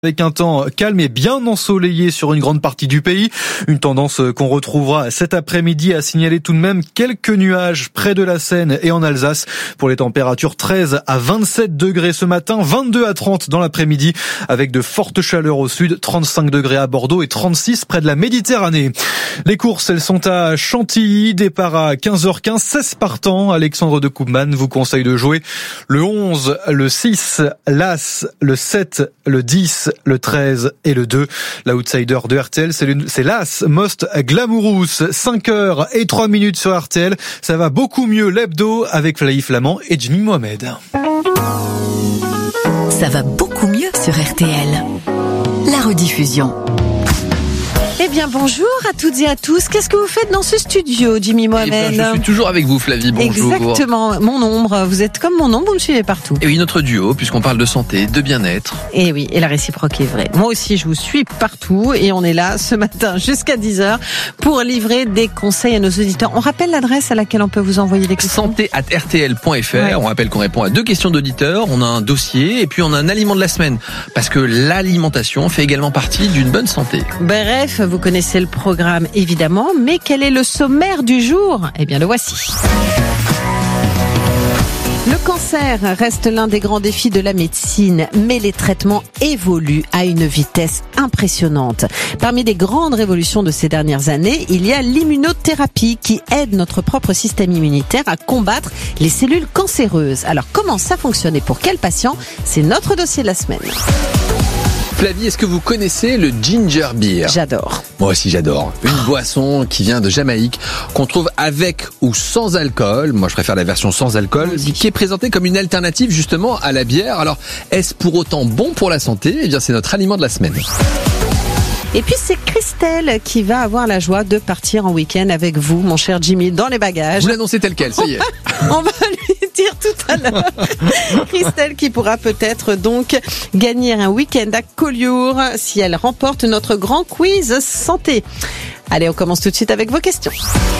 Avec un temps calme et bien ensoleillé sur une grande partie du pays. Une tendance qu'on retrouvera cet après-midi, à signaler tout de même quelques nuages près de la Seine et en Alsace. Pour les températures, 13 à 27 degrés ce matin, 22 à 30 dans l'après-midi, avec de fortes chaleurs au sud, 35 degrés à Bordeaux et 36 près de la Méditerranée. Les courses, elles sont à Chantilly, départ à 15h15, 16 partants. Alexandre de Koopman vous conseille de jouer le 11, le 6, l'As, le 7, le 10, le 13 et le 2. L'outsider de RTL, c'est l'As Most Glamorous. 5h03 sur RTL. Ça va beaucoup mieux l'hebdo avec Flavie Flamand et Jimmy Mohamed. Ça va beaucoup mieux sur RTL. La rediffusion. Eh bien, bonjour à toutes et à tous. Qu'est-ce que vous faites dans ce studio, Jimmy Mohamed ? Je suis toujours avec vous, Flavie. Bonjour. Exactement. Mon ombre. Vous êtes comme mon ombre, vous me suivez partout. Et oui, notre duo, puisqu'on parle de santé, de bien-être. Et oui, et la réciproque est vraie. Moi aussi, je vous suis partout et on est là ce matin jusqu'à 10h pour livrer des conseils à nos auditeurs. On rappelle l'adresse à laquelle on peut vous envoyer des questions. santé@rtl.fr. Ouais. On rappelle qu'on répond à 2 questions d'auditeurs. On a un dossier et puis on a un aliment de la semaine. Parce que l'alimentation fait également partie d'une bonne santé. Bref, vous connaissez le programme évidemment, mais quel est le sommaire du jour ? Eh bien, le voici. Le cancer reste l'un des grands défis de la médecine, mais les traitements évoluent à une vitesse impressionnante. Parmi les grandes révolutions de ces dernières années, il y a l'immunothérapie qui aide notre propre système immunitaire à combattre les cellules cancéreuses. Alors, comment ça fonctionne et pour quels patients ? C'est notre dossier de la semaine. Flavie, est-ce que vous connaissez le ginger beer ? J'adore. Moi aussi j'adore. Une boisson qui vient de Jamaïque, qu'on trouve avec ou sans alcool. Moi je préfère la version sans alcool, qui est présentée comme une alternative justement à la bière. Alors est-ce pour autant bon pour la santé ? Eh bien c'est notre aliment de la semaine. Et puis c'est Christelle qui va avoir la joie de partir en week-end avec vous, mon cher Jimmy, dans les bagages. Vous l'annoncez tel quel, ça y est. On va lui dire tout à l'heure. Christelle qui pourra peut-être donc gagner un week-end à Collioure si elle remporte notre grand quiz santé. Allez, on commence tout de suite avec vos questions.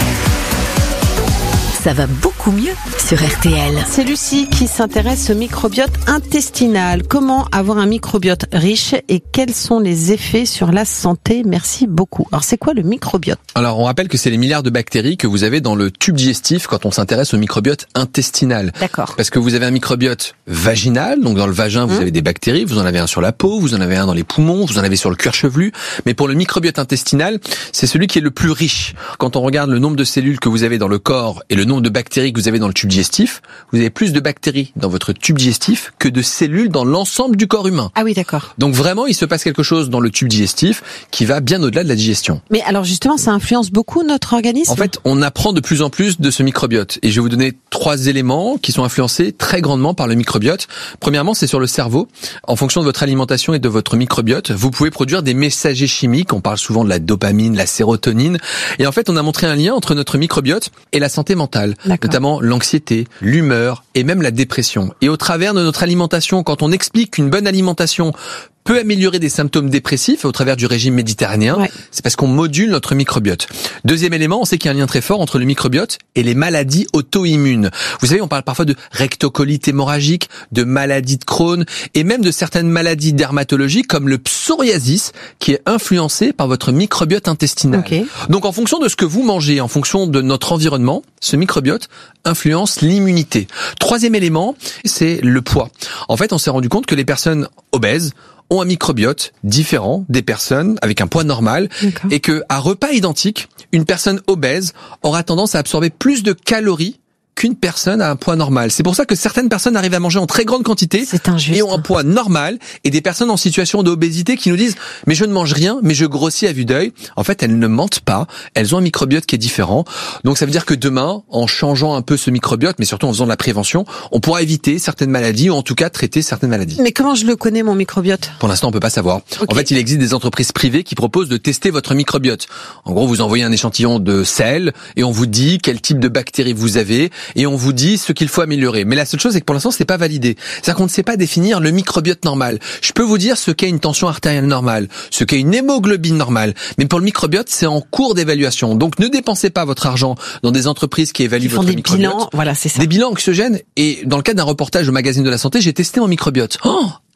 Ça va beaucoup mieux sur RTL. C'est Lucie qui s'intéresse au microbiote intestinal. Comment avoir un microbiote riche et quels sont les effets sur la santé ? Merci beaucoup. Alors, c'est quoi le microbiote ? Alors, on rappelle que c'est les milliards de bactéries que vous avez dans le tube digestif quand on s'intéresse au microbiote intestinal. D'accord. Parce que vous avez un microbiote vaginal, donc dans le vagin, vous avez des bactéries, vous en avez un sur la peau, vous en avez un dans les poumons, vous en avez sur le cuir chevelu. Mais pour le microbiote intestinal, c'est celui qui est le plus riche. Quand on regarde le nombre de cellules que vous avez dans le corps et le nombre de bactéries que vous avez dans le tube digestif, vous avez plus de bactéries dans votre tube digestif que de cellules dans l'ensemble du corps humain. Ah oui, d'accord. Donc vraiment, il se passe quelque chose dans le tube digestif qui va bien au-delà de la digestion. Mais alors justement, ça influence beaucoup notre organisme ? En fait, on apprend de plus en plus de ce microbiote. Et je vais vous donner 3 éléments qui sont influencés très grandement par le microbiote. Premièrement, c'est sur le cerveau. En fonction de votre alimentation et de votre microbiote, vous pouvez produire des messagers chimiques. On parle souvent de la dopamine, la sérotonine. Et en fait, on a montré un lien entre notre microbiote et la santé mentale. D'accord. Notamment l'anxiété, l'humeur et même la dépression. Et au travers de notre alimentation, quand on explique qu'une bonne alimentation peut améliorer des symptômes dépressifs au travers du régime méditerranéen, c'est parce qu'on module notre microbiote. Deuxième élément, on sait qu'il y a un lien très fort entre le microbiote et les maladies auto-immunes. Vous savez, on parle parfois de rectocolite hémorragique, de maladies de Crohn et même de certaines maladies dermatologiques comme le psoriasis qui est influencé par votre microbiote intestinal. Okay. Donc en fonction de ce que vous mangez, en fonction de notre environnement, ce microbiote influence l'immunité. Troisième élément, c'est le poids. En fait, on s'est rendu compte que les personnes obèses ont un microbiote différent des personnes avec un poids normal. D'accord. Et que à repas identique, une personne obèse aura tendance à absorber plus de calories qu'une personne à un poids normal. C'est pour ça que certaines personnes arrivent à manger en très grande quantité et ont un poids normal, et des personnes en situation d'obésité qui nous disent « mais je ne mange rien, mais je grossis à vue d'œil ». En fait, elles ne mentent pas, elles ont un microbiote qui est différent. Donc ça veut dire que demain, en changeant un peu ce microbiote, mais surtout en faisant de la prévention, on pourra éviter certaines maladies ou en tout cas traiter certaines maladies. Mais comment je le connais, mon microbiote ? Pour l'instant, on peut pas savoir. Okay. En fait, il existe des entreprises privées qui proposent de tester votre microbiote. En gros, vous envoyez un échantillon de sel et on vous dit quel type de bactéries vous avez et on vous dit ce qu'il faut améliorer. Mais la seule chose, c'est que pour l'instant, c'est pas validé. C'est-à-dire qu'on ne sait pas définir le microbiote normal. Je peux vous dire ce qu'est une tension artérielle normale, ce qu'est une hémoglobine normale. Mais pour le microbiote, c'est en cours d'évaluation. Donc, ne dépensez pas votre argent dans des entreprises qui évaluent votre microbiote. Bilans, voilà, c'est ça. Des bilans anxiogènes. Et dans le cadre d'un reportage au magazine de la santé, j'ai testé mon microbiote. Oh,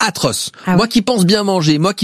atroce. Ah Moi ouais. qui pense bien manger, moi qui